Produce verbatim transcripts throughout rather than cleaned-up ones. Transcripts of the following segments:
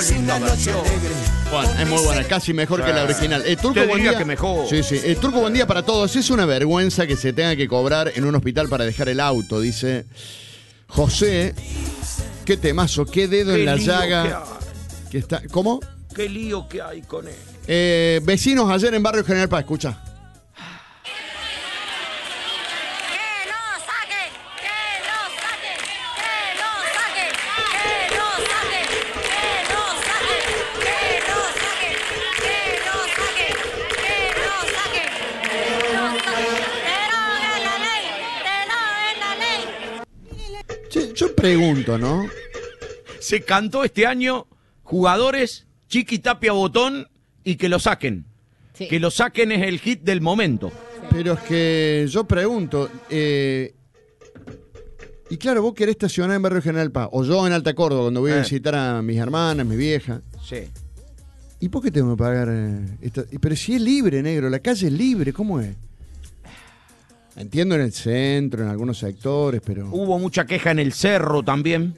linda versión. Bueno, es muy buena, casi mejor Sí. que la original. Eh, Turco, Te buen diría día. que mejor. Sí, sí. Eh, Turco, buen día para todos. Es una vergüenza que se tenga que cobrar en un hospital para dejar el auto, dice José. Qué temazo, qué dedo Qué en la lío llaga. que hay. Que está, ¿cómo? Qué lío que hay con él. Eh, vecinos ayer en Barrio General Paz, escucha. ¡Que lo saquen! ¡Que lo saquen! ¡Que lo saquen! ¡Que lo saquen! ¡Que lo saquen! ¡Que lo saquen! ¡Que lo saquen! ¡Que lo saquen! ¡Que lo saquen! ¡Deroguen la ley! ¡Deroguen la ley! Che, yo pregunto, ¿no? Se cantó este año jugadores, Chiqui Tapia Botón y que lo saquen. Sí. Que lo saquen es el hit del momento. Pero es que yo pregunto, eh, y claro, vos querés estacionar en Barrio General Paz, o yo en Alta Córdoba, cuando voy a Eh. visitar a mis hermanas, mi vieja. Sí. ¿Y por qué tengo que pagar? eh, esta- Pero si es libre, negro, la calle es libre, ¿cómo es? Entiendo en el centro, en algunos sectores, pero... Hubo mucha queja en el cerro también.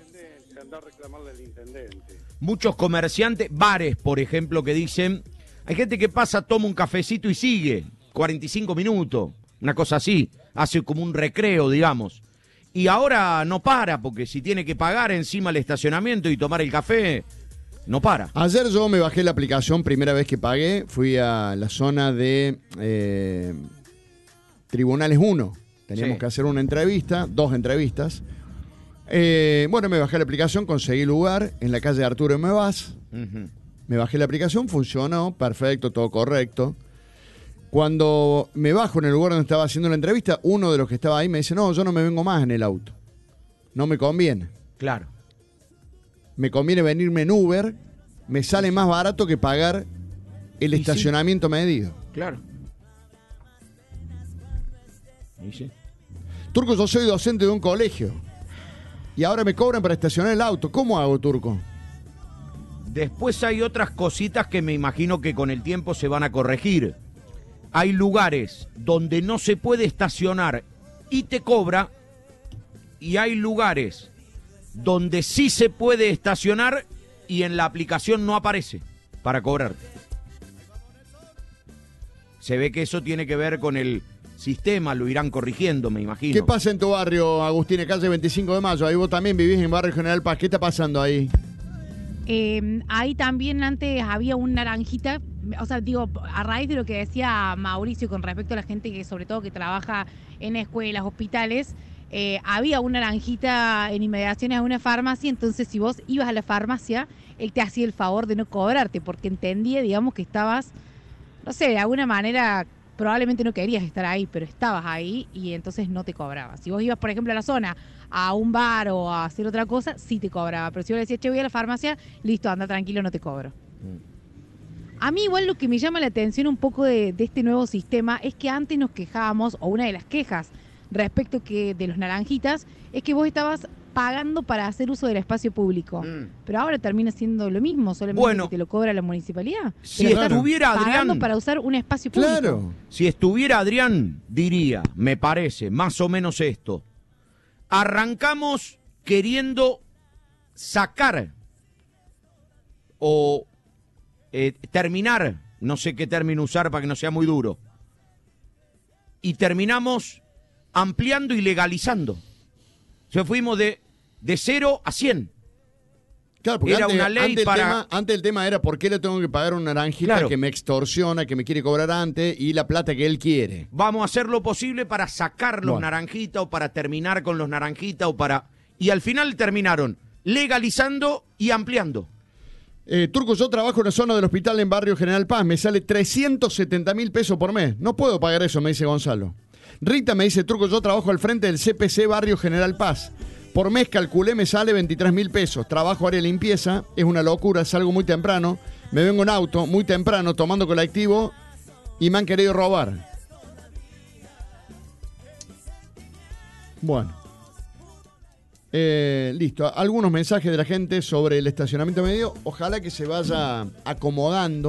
Muchos comerciantes, bares, por ejemplo, que dicen, hay gente que pasa, toma un cafecito y sigue, cuarenta y cinco minutos, una cosa así, hace como un recreo, digamos. Y ahora no para, porque si tiene que pagar encima el estacionamiento y tomar el café, no para. Ayer yo me bajé la aplicación, primera vez que pagué, fui a la zona de eh, Tribunales uno. Teníamos Sí. que hacer una entrevista, dos entrevistas. Eh, bueno, me bajé la aplicación, conseguí lugar en la calle Arturo M. Vaz. Ujú. Me bajé la aplicación, funcionó, perfecto, todo correcto. Cuando me bajo en el lugar donde estaba haciendo la entrevista, uno de los que estaba ahí me dice, no, yo no me vengo más en el auto. No me conviene. Claro. Me conviene venirme en Uber, me sale más barato que pagar el Y sí. estacionamiento medido. Claro. Y sí. Turco, yo soy docente de un colegio y ahora me cobran para estacionar el auto. ¿Cómo hago, Turco? Después hay otras cositas que me imagino que con el tiempo se van a corregir. Hay lugares donde no se puede estacionar y te cobra, y hay lugares donde sí se puede estacionar y en la aplicación no aparece para cobrarte. Se ve que eso tiene que ver con el sistema, lo irán corrigiendo, me imagino. ¿Qué pasa en tu barrio, Agustín, calle veinticinco de mayo? Ahí vos también vivís en Barrio General Paz. ¿Qué está pasando ahí? Eh, ahí también antes había un naranjita, o sea, digo, a raíz de lo que decía Mauricio con respecto a la gente que sobre todo que trabaja en escuelas, hospitales, eh, había un naranjita en inmediaciones a una farmacia, entonces si vos ibas a la farmacia, él te hacía el favor de no cobrarte, porque entendía, digamos, que estabas, no sé, de alguna manera, probablemente no querías estar ahí, pero estabas ahí y entonces no te cobraba. Si vos ibas, por ejemplo, a la zona, a un bar o a hacer otra cosa, sí te cobraba. Pero si vos le decías, che, voy a la farmacia, listo, anda tranquilo, no te cobro. A mí igual lo que me llama la atención un poco de, de este nuevo sistema es que antes nos quejábamos, o una de las quejas respecto que de los naranjitas, es que vos estabas pagando para hacer uso del espacio público. Mm. Pero ahora termina siendo lo mismo, solamente Bueno, que te lo cobra la municipalidad. si Pero estás estuviera pagando Adrián- para usar un espacio público. Claro. Si estuviera Adrián, diría, me parece, más o menos esto. Arrancamos queriendo sacar o eh, terminar, no sé qué término usar para que no sea muy duro, y terminamos ampliando y legalizando. O sea, fuimos de, de cero a cien. Claro, porque Era antes, una ley antes el para- tema, antes el tema era por qué le tengo que pagar un naranjita Claro. que me extorsiona, que me quiere cobrar antes y la plata que él quiere. Vamos a hacer lo posible para sacar los Bueno. naranjitas o para terminar con los naranjitas o para... Y al final terminaron legalizando y ampliando. Eh, Turco, yo trabajo en la zona del hospital en Barrio General Paz. Me sale trescientos setenta mil pesos por mes. No puedo pagar eso, me dice Gonzalo. Rita me dice, Turco, yo trabajo al frente del C P C Barrio General Paz. Por mes calculé, me sale veintitrés mil pesos. Trabajo área de limpieza, es una locura, salgo muy temprano. Me vengo en auto, muy temprano, tomando colectivo y me han querido robar. Bueno. Eh, listo, algunos mensajes de la gente sobre el estacionamiento medio. Ojalá que se vaya acomodando.